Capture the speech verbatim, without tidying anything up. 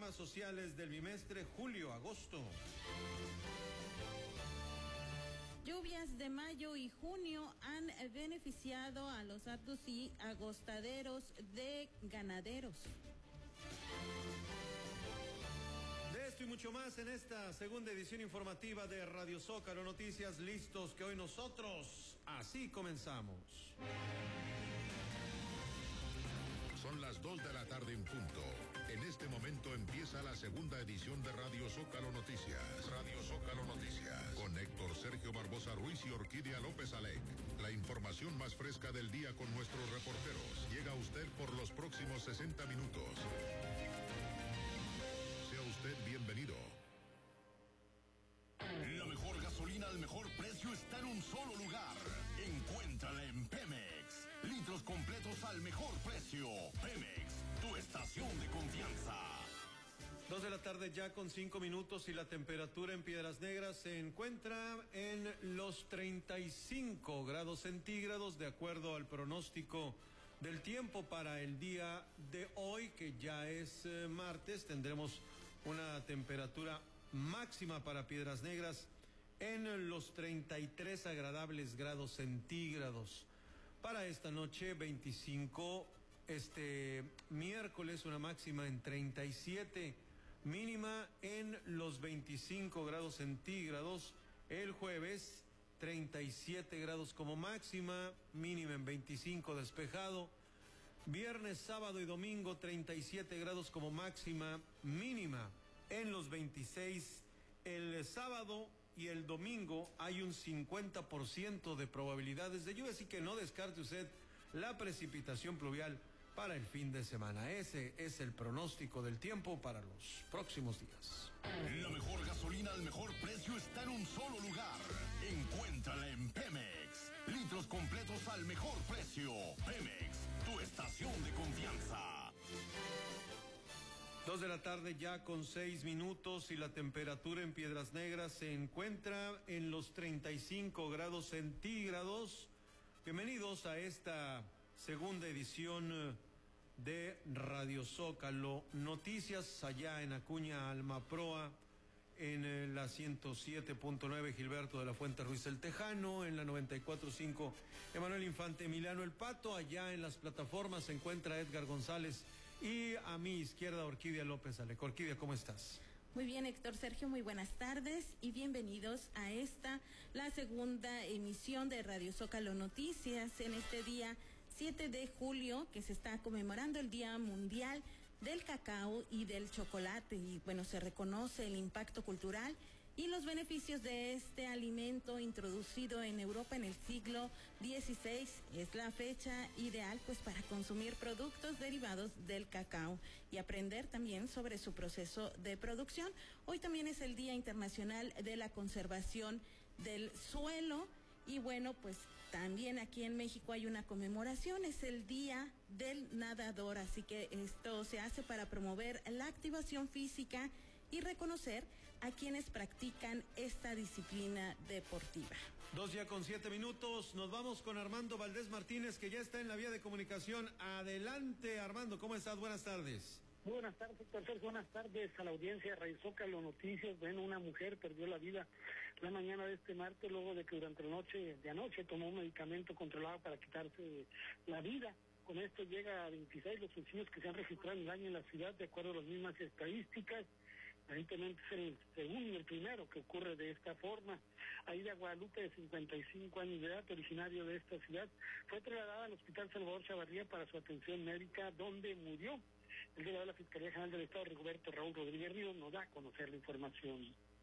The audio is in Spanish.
programas sociales del bimestre julio-agosto. Lluvias de mayo y junio han beneficiado a los hatos y agostaderos de ganaderos. De esto y mucho más en esta segunda edición informativa de Radio Zócalo Noticias, listos que hoy nosotros así comenzamos. Son las dos de la tarde en punto. En este momento empieza la segunda edición de Radio Zócalo Noticias. Radio Zócalo Noticias. Con Héctor Sergio Barbosa Ruiz y Orquídea López Alec. La información más fresca del día con nuestros reporteros. Llega a usted por los próximos sesenta minutos. Sea usted bienvenido. La mejor gasolina al mejor precio está en un solo lugar. Encuéntrala en Pemex. Litros completos al mejor precio. Pemex, tu estación de confianza. Dos de la tarde ya con cinco minutos y la temperatura en Piedras Negras se encuentra en los treinta y cinco grados centígrados de acuerdo al pronóstico del tiempo para el día de hoy, que ya es eh, martes. Tendremos una temperatura máxima para Piedras Negras en los treinta y tres agradables grados centígrados. Para esta noche, veinticinco, este miércoles, una máxima en treinta y siete, mínima en los veinticinco grados centígrados. El jueves, treinta y siete grados como máxima, mínima en veinticinco, despejado. Viernes, sábado y domingo, treinta y siete grados como máxima, mínima en los veintiséis. El sábado y el domingo hay un cincuenta por ciento de probabilidades de lluvia, así que no descarte usted la precipitación pluvial para el fin de semana. Ese es el pronóstico del tiempo para los próximos días. La mejor gasolina al mejor precio está en un solo lugar. Encuéntrala en Pemex. Litros completos al mejor precio. Pemex, tu estación de confianza. Dos de la tarde ya con seis minutos y la temperatura en Piedras Negras se encuentra en los treinta y cinco grados centígrados. Bienvenidos a esta segunda edición de Radio Zócalo Noticias, allá en Acuña, Almaproa, en la ciento siete punto nueve Gilberto de la Fuente Ruiz el Tejano, en la noventa y cuatro punto cinco Emanuel Infante Emiliano El Pato. Allá en las plataformas se encuentra Edgar González y a mi izquierda Orquídea López Alec. Orquídea, ¿cómo estás? Muy bien, Héctor Sergio, muy buenas tardes y bienvenidos a esta, la segunda emisión de Radio Zócalo Noticias en este día siete de julio, que se está conmemorando el Día Mundial del Cacao y del Chocolate. Y bueno, se reconoce el impacto cultural y los beneficios de este alimento introducido en Europa en el siglo dieciséis. Es la fecha ideal pues para consumir productos derivados del cacao y aprender también sobre su proceso de producción. Hoy también es el Día Internacional de la Conservación del Suelo. Y bueno, pues también aquí en México hay una conmemoración, es el Día del Nadador, así que esto se hace para promover la activación física y reconocer a quienes practican esta disciplina deportiva. Dos ya con siete minutos, nos vamos con Armando Valdés Martínez, que ya está en la vía de comunicación. Adelante, Armando, ¿cómo estás? Buenas tardes. Muy buenas tardes, doctor. Buenas tardes a la audiencia de Radio Zócalo Noticias. Bueno, una mujer perdió la vida la mañana de este martes luego de que durante la noche de anoche tomó un medicamento controlado para quitarse la vida. Con esto llega a veintiséis los suicidios que se han registrado en el año en la ciudad, de acuerdo a las mismas estadísticas. Aparentemente es el segundo y el primero que ocurre de esta forma. Aida Guadalupe, de cincuenta y cinco años de edad, originario de esta ciudad, fue trasladada al Hospital Salvador Chavarría para su atención médica, donde murió. El delegado de la Fiscalía General del Estado, Rigoberto Raúl Rodríguez Ríos, nos da a conocer la información.